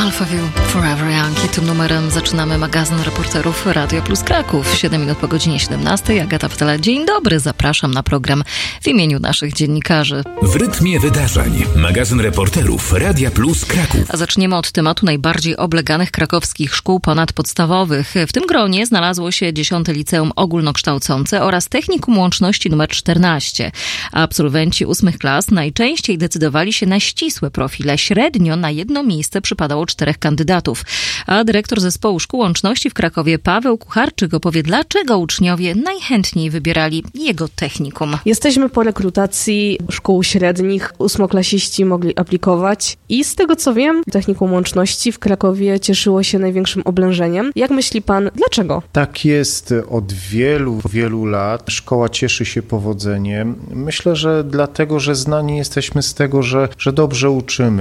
Alphaville Forever Young i tym numerem zaczynamy magazyn reporterów Radio Plus Kraków. 7 minut po godzinie 17. Agata Wtela. Dzień dobry, zapraszam na program w imieniu naszych dziennikarzy. W rytmie wydarzeń. Magazyn reporterów Radia Plus Kraków. A zaczniemy od tematu najbardziej obleganych krakowskich szkół ponadpodstawowych. W tym gronie znalazło się 10. Liceum Ogólnokształcące oraz Technikum Łączności nr 14. A absolwenci 8 klas najczęściej decydowali się na ścisłe profile. Średnio na jedno miejsce przypadało 4 kandydatów. A dyrektor zespołu szkół łączności w Krakowie Paweł Kucharczyk opowie, dlaczego uczniowie najchętniej wybierali jego technikum. Jesteśmy po rekrutacji szkół średnich. 8-klasiści mogli aplikować i z tego co wiem, technikum łączności w Krakowie cieszyło się największym oblężeniem. Jak myśli pan, dlaczego? Tak jest od wielu lat. Szkoła cieszy się powodzeniem. Myślę, że dlatego, że znani jesteśmy z tego, że dobrze uczymy.